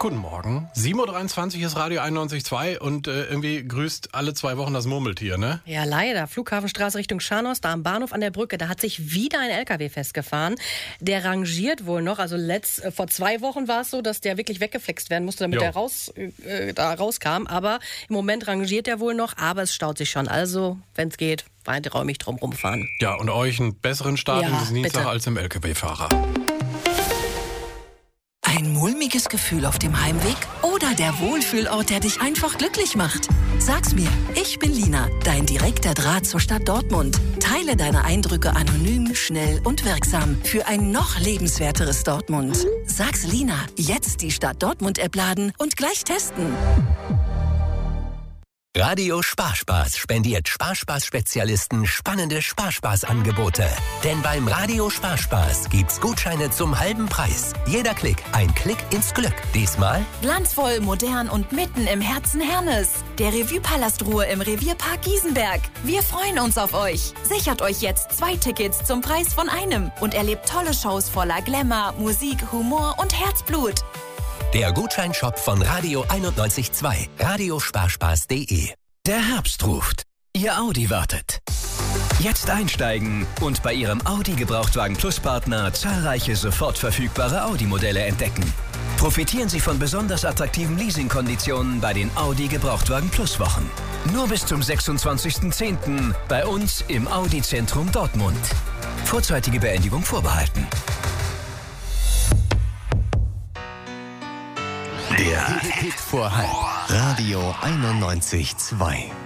Guten Morgen. 7.23 Uhr ist Radio 91.2 und irgendwie grüßt alle 2 Wochen das Murmeltier, ne? Ja, leider. Flughafenstraße Richtung Scharnhorst, da am Bahnhof an der Brücke, da hat sich wieder ein LKW festgefahren. Der rangiert wohl noch. Also vor 2 Wochen war es so, dass der wirklich weggeflext werden musste, damit er rauskam. Aber im Moment rangiert er wohl noch, aber es staut sich schon. Also, wenn es geht, weiträumig drum rumfahren. Ja, und euch einen besseren Start in diesen Dienstag bitte. als dem LKW-Fahrer. Ein mulmiges Gefühl auf dem Heimweg oder der Wohlfühlort, der dich einfach glücklich macht? Sag's mir, ich bin Lina, dein direkter Draht zur Stadt Dortmund. Teile deine Eindrücke anonym, schnell und wirksam für ein noch lebenswerteres Dortmund. Sag's Lina, jetzt die Stadt Dortmund-App laden und gleich testen. Radio Sparspaß spendiert Sparspaß-Spezialisten spannende Sparspaß-Angebote. Denn beim Radio Sparspaß gibt's Gutscheine zum halben Preis. Jeder Klick, ein Klick ins Glück. Diesmal glanzvoll, modern und mitten im Herzen Hernens. Der Revue-Palast Ruhr im Revierpark Giesenberg. Wir freuen uns auf euch. Sichert euch jetzt 2 Tickets zum Preis von einem und erlebt tolle Shows voller Glamour, Musik, Humor und Herzblut. der Gutscheinshop von Radio 91.2, radiosparspaß.de. Der Herbst ruft. Ihr Audi wartet. Jetzt einsteigen und bei Ihrem Audi Gebrauchtwagen Plus Partner zahlreiche sofort verfügbare Audi-Modelle entdecken. Profitieren Sie von besonders attraktiven Leasingkonditionen bei den Audi Gebrauchtwagen Plus Wochen. Nur bis zum 26.10. bei uns im Audi Zentrum Dortmund. Vorzeitige Beendigung vorbehalten. Der Hit vor halb. Radio 91.2.